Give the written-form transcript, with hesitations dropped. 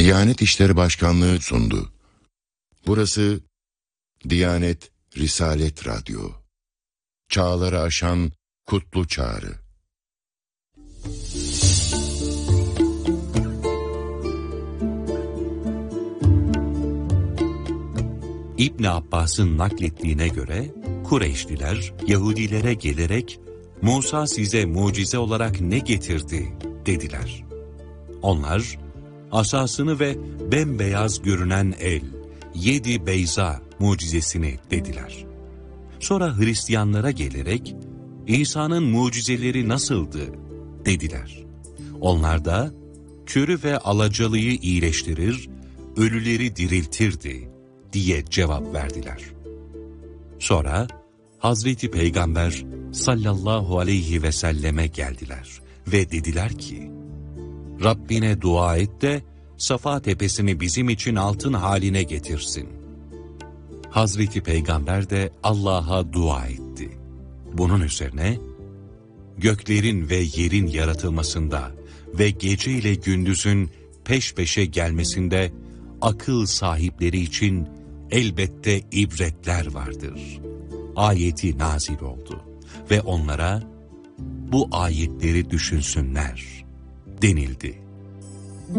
Diyanet İşleri Başkanlığı sundu. Burası Diyanet Risalet Radyo. Çağları aşan kutlu çağrı. İbn Abbas'ın naklettiğine göre Kureyşliler Yahudilere gelerek Musa size mucize olarak ne getirdi dediler. Onlar asasını ve bembeyaz görünen el, 7 beyza mucizesini dediler. Sonra Hristiyanlara gelerek İsa'nın mucizeleri nasıldı dediler. Onlar da körü ve alacalıyı iyileştirir, ölüleri diriltirdi diye cevap verdiler. Sonra Hazreti Peygamber sallallahu aleyhi ve selleme geldiler ve dediler ki, Rabbine dua et de Safa tepesini bizim için altın haline getirsin. Hazreti Peygamber de Allah'a dua etti. Bunun üzerine, göklerin ve yerin yaratılmasında ve gece ile gündüzün peş peşe gelmesinde akıl sahipleri için elbette ibretler vardır. Ayeti nazil oldu ve onlara bu ayetleri düşünsünler denildi.